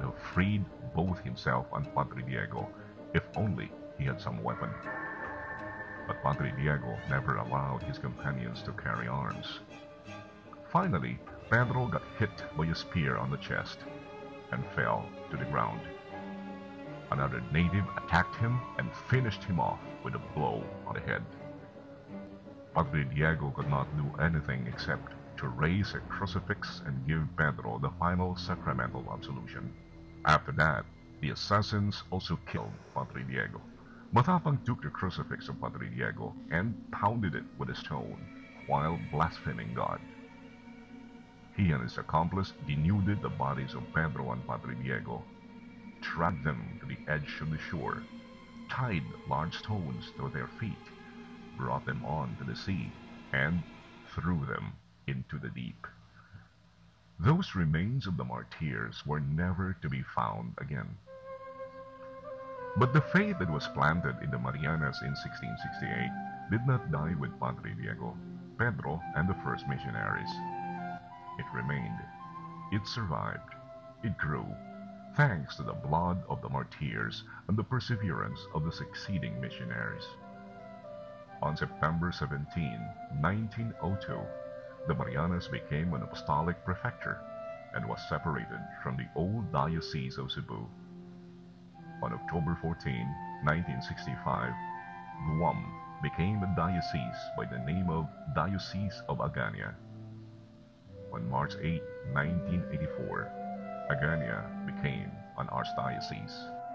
have freed both himself and Padre Diego if only he had some weapon. But Padre Diego never allowed his companions to carry arms. Finally, Pedro got hit by a spear on the chest and fell to the ground. Another native attacked him and finished him off with a blow on the head. Padre Diego could not do anything except to raise a crucifix and give Pedro the final sacramental absolution. After that, the assassins also killed Padre Diego. Matapang took the crucifix of Padre Diego and pounded it with a stone while blaspheming God. He and his accomplice denuded the bodies of Pedro and Padre Diego, dragged them to the edge of the shore, tied large stones to their feet, brought them on to the sea, and threw them into the deep. Those remains of the martyrs were never to be found again. But the faith that was planted in the Marianas in 1668 did not die with Padre Diego, Pedro, and the first missionaries. It remained. It survived. It grew, thanks to the blood of the martyrs and the perseverance of the succeeding missionaries. On September 17, 1902, the Marianas became an apostolic prefecture and was separated from the old Diocese of Cebu. On October 14, 1965, Guam became a diocese by the name of Diocese of Agana. On March 8, 1984, Agana became an archdiocese.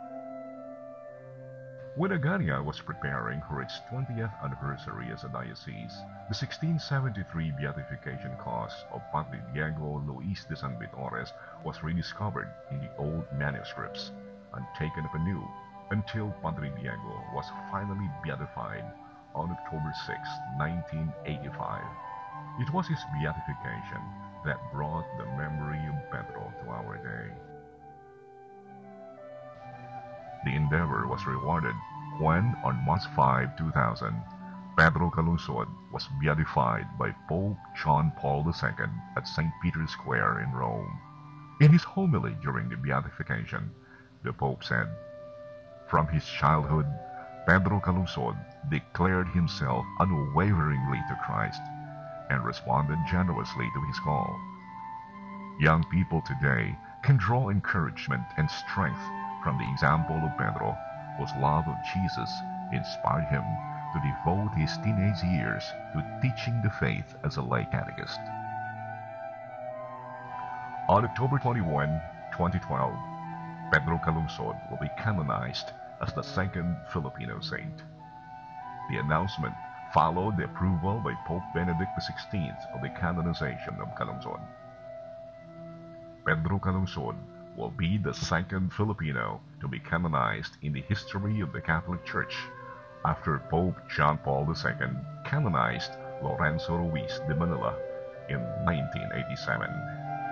When Agana was preparing for its 20th anniversary as a diocese, the 1673 beatification cause of Padre Diego Luis de San Vitores was rediscovered in the old manuscripts and taken up anew until Padre Diego was finally beatified on October 6, 1985. It was his beatification that brought the memory of Pedro to our day. The endeavor was rewarded when, on March 5, 2000, Pedro Calungsod was beatified by Pope John Paul II at St. Peter's Square in Rome. In his homily during the beatification, the Pope said, "From his childhood, Pedro Calungsod declared himself unwaveringly to Christ and responded generously to his call. Young people today can draw encouragement and strength from the example of Pedro, whose love of Jesus inspired him to devote his teenage years to teaching the faith as a lay catechist." On October 21, 2012, Pedro Calungsod will be canonized as the second Filipino saint. The announcement followed the approval by Pope Benedict XVI of the canonization of Calungsod. Pedro Calungsod will be the second Filipino to be canonized in the history of the Catholic Church after Pope John Paul II canonized Lorenzo Ruiz de Manila in 1987.